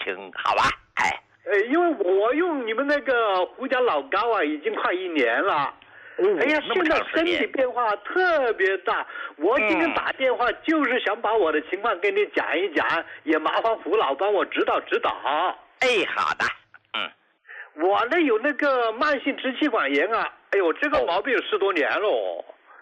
情好吧？哎， 因为我用你们那个胡椒老膏啊，已经快1年了。哎呀，现在身体变化特别大。我今天打电话就是想把我的情况跟你讲一讲，也麻烦胡老帮我指导指导。 哎，好的。 我呢有那个慢性支气管炎啊，哎呦，这个毛病有10多年了。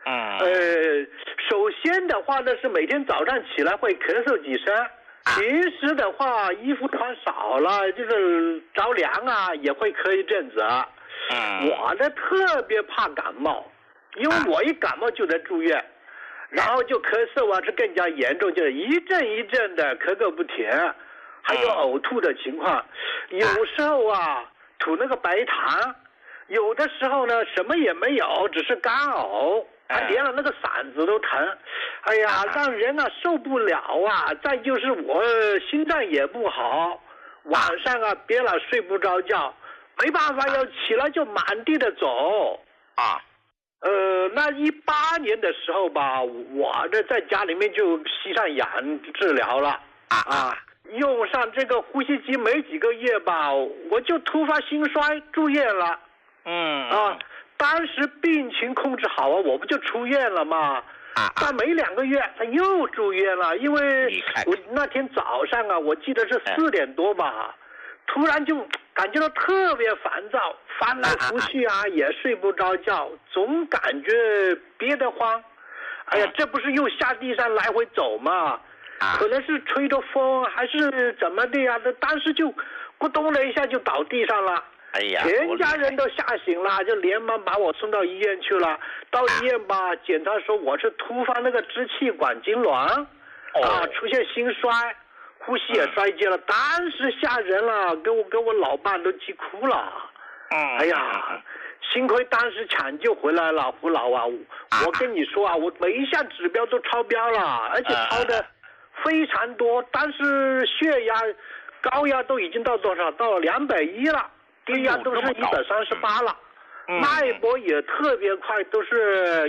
首先的话呢是每天早上起来会咳嗽几声，平时的话衣服穿少了，就是着凉啊也会咳一阵子。我呢特别怕感冒，因为我一感冒就得住院，然后就咳嗽啊是更加严重，就是一阵一阵的咳个不停，还有呕吐的情况，有时候啊吐那个白痰，有的时候呢什么也没有，只是干呕，连了那个嗓子都疼，哎呀让人啊受不了啊。再就是我心脏也不好，晚上啊憋了睡不着觉，没办法要起来就满地的走。那18年的时候吧，我这在家里面就吸上氧治疗了用上这个呼吸机没几个月吧，我就突发心衰住院了。当时病情控制好啊，我不就出院了吗？但没2个月他又住院了，因为我那天早上啊，我记得是4点多吧，突然就感觉到特别烦躁，翻来覆去啊也睡不着觉，总感觉憋得慌。哎呀，这不是又下地上来回走吗？可能是吹着风还是怎么的呀？当时就咕咚的一下就倒地上了。 哎呀， 全家人都吓醒了，就连忙把我送到医院去了。到医院吧，检查说我是突发那个支气管痉挛，出现心衰，呼吸也衰竭了。当时吓人了，跟我老伴都急哭了。哎呀，幸亏当时抢救回来了，胡老啊，我跟你说啊，我每一项指标都超标了，而且超的非常多。当时血压、高压都已经到多少？到了210了。低压都是138了，脉搏也特别快，都是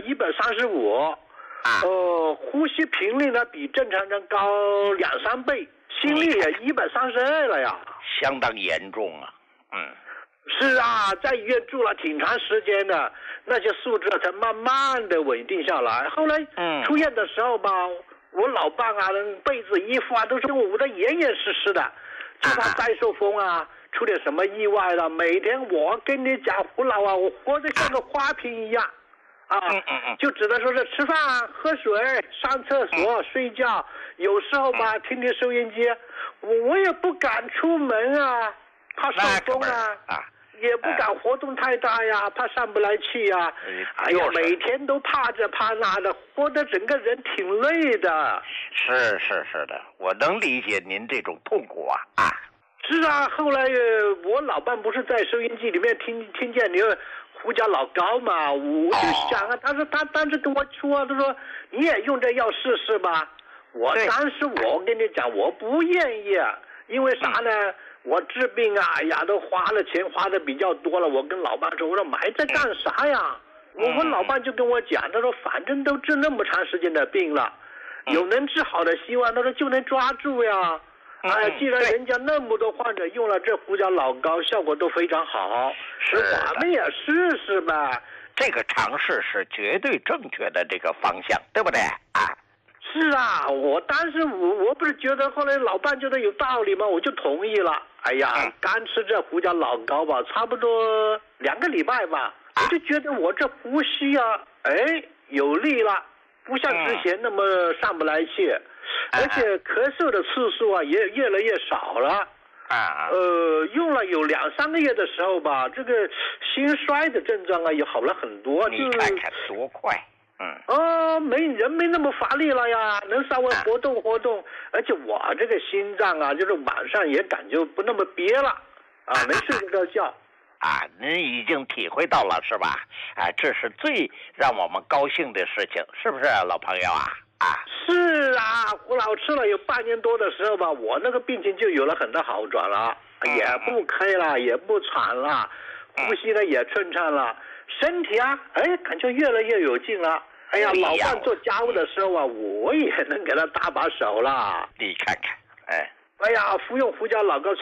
135。呼吸频率呢比正常人高2-3倍，心率也132了呀， 相当严重啊。 是啊，在医院住了挺长时间的，那些数值才慢慢的稳定下来。后来出院的时候吧，我老伴啊，被子衣服啊都是捂得严严实实的，就怕再受风啊。出点什么意外了？每天我跟你讲，胡老啊，我活得像个花瓶一样，就只能说是吃饭、喝水、上厕所、睡觉。有时候吧，听听收音机，我也不敢出门啊，怕受风也不敢活动太大呀，怕上不来气呀。哎呀，每天都怕这怕那的，活得整个人挺累的。 是的，我能理解您这种痛苦啊。 是啊，后来我老伴不是在收音机里面听见你胡椒老膏嘛，我就想啊，他当时跟我说，他说你也用这药试试吧。当时我跟你讲，我不愿意，因为啥呢？我治病啊，哎呀，都花了钱，花的比较多了。我跟老伴说，我说买这干啥呀？我老伴就跟我讲，他说反正都治那么长时间的病了，有能治好的希望，他说就能抓住呀。既然人家那么多患者用了这胡椒老膏，效果都非常好，咱们也试试呗。 这个尝试是绝对正确的这个方向，对不对？ 是啊，我当时我不是觉得后来老伴觉得有道理吗？我就同意了。哎呀，刚吃这胡椒老膏吧，差不多2个礼拜吧，我就觉得我这呼吸啊，有力了，不像之前那么上不来气。而且咳嗽的次数啊也越来越少了。用了有2-3个月的时候吧，这个心衰的症状啊也好了很多。 你看看多快。 人没那么乏力了呀，能稍微活动活动。而且我这个心脏啊，就是晚上也感觉不那么憋了，能睡得着觉。 您已经体会到了是吧？这是最让我们高兴的事情，是不是老朋友啊？ 是啊，胡老吃了有半年多的时候吧，我那个病情就有了很大好转了，也不咳了，也不喘了，呼吸呢也顺畅了，身体啊，感觉越来越有劲了。哎呀，老伴做家务的时候啊，我也能给他搭把手了。 你看看， 哎呀，服用胡椒老膏